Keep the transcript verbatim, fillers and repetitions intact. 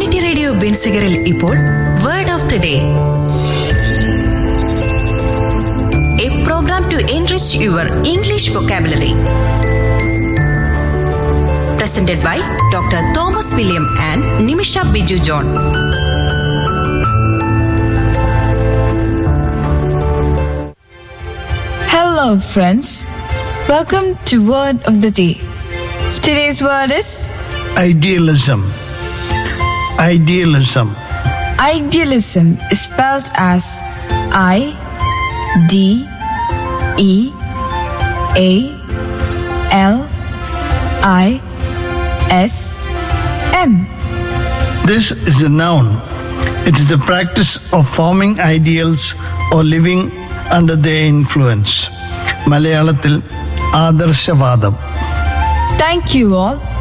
Community radio ബെൻസിഗറിൽ ഇപ്പോൾ word of the day. A program to enrich your English vocabulary. Presented by Doctor Thomas William and Nimisha Biju John. Hello friends, welcome to Word of the Day. Today's word is Idealism. Idealism. Idealism is spelled as I D E A L I S M. This is a noun. It is the practice of forming ideals or living under their influence. മലയാളത്തിൽ ആദർശവാദം. Thank you all.